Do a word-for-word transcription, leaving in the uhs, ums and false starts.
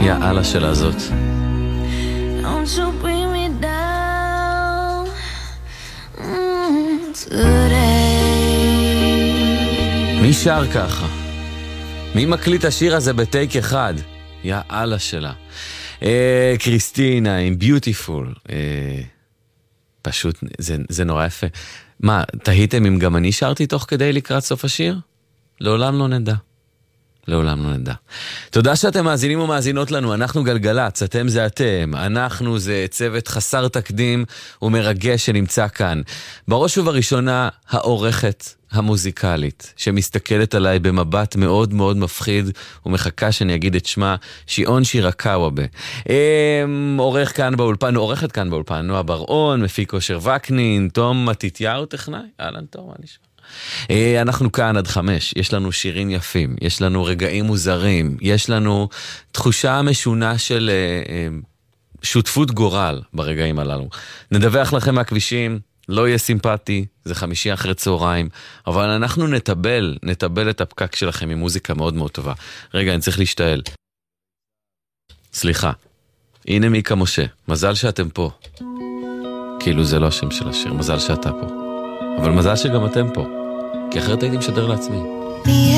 יא אללה של הזאת. Don't you bring me down mm, today. מי שר ככה? מי מקליט השיר הזה בטייק אחד? יא אללה שלה. אה, קריסטינה עם ביוטיפול. אה, פשוט, זה, זה נורא יפה. מה, תהיתם אם גם אני שרתי תוך כדי לקראת סוף השיר? לעולם לא נדע. לעולם לא נדע. תודה שאתם מאזינים ומאזינות לנו. אנחנו גלגלץ, אתם זה אתם. אנחנו זה צוות חסר תקדים ומרגש שנמצא כאן. בראש ובראשונה, העורכת המוזיקלית, שמסתכלת עליי במבט מאוד מאוד מפחיד, ומחכה שאני אגיד את שמה, שיעון שירקאוובה. עורך כאן באולפן, עורכת כאן באולפן, נועה בר-און, מפיק אושר וקנין, תום מתתיהו טכנאי. אהלן תום, מה נשמע? אנחנו כאן עד חמש, יש לנו שירים יפים, יש לנו רגעים מוזרים, יש לנו תחושה משונה של שותפות גורל ברגעים הללו. נדווח לכם מהכבישים, לא יהיה סימפטי, זה חמישי אחרי צהריים, אבל אנחנו נטבל, נטבל את הפקק שלכם עם מוזיקה מאוד מאוד טובה. רגע, אני צריך להשתעל. סליחה, הנה מיקה משה, מזל שאתם פה. כאילו זה לא השם של השיר, מזל שאתה פה. אבל מזל שגם אתם פה, כי אחרת הייתי משדר לעצמי.